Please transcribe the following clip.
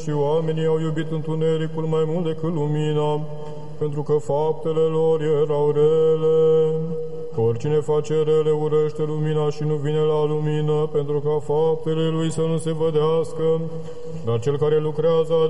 Și oamenii au iubit întunericul mai mult decât lumina, pentru că faptele lor erau rele. Că oricine face rele urăște lumina și nu vine la lumină, pentru ca faptele lui să nu se vădească, dar cel care lucrează